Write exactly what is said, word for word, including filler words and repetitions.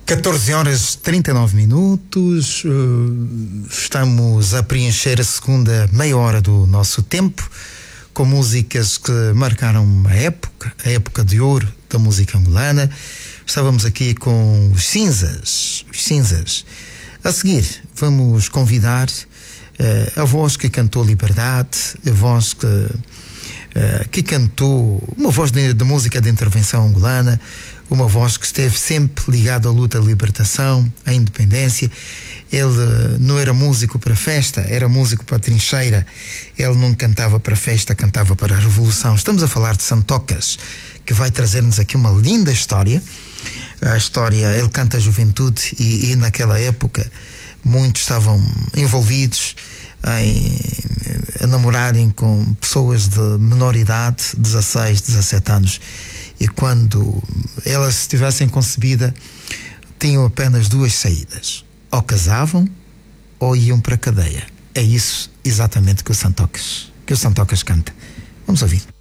catorze horas e trinta e nove minutos, estamos a preencher a segunda meia hora do nosso tempo com músicas que marcaram a época, a época de ouro da música angolana. Estávamos aqui com os Cinzas, os Cinzas. A seguir, vamos convidar uh, a voz que cantou Liberdade, a voz que, uh, que cantou, uma voz de, de música de intervenção angolana, uma voz que esteve sempre ligada à luta de libertação, à independência. Ele não era músico para festa, era músico para trincheira. Ele não cantava para festa, cantava para a revolução. Estamos a falar de Santocas, que vai trazer-nos aqui uma linda história. A história, ele canta a juventude e, e naquela época muitos estavam envolvidos em a namorarem com pessoas de menor idade, dezasseis, dezassete anos. E quando elas estivessem concebidas, tinham apenas duas saídas: ou casavam ou iam para a cadeia. É isso exatamente que o Santocas, que o Santocas canta. Vamos ouvir.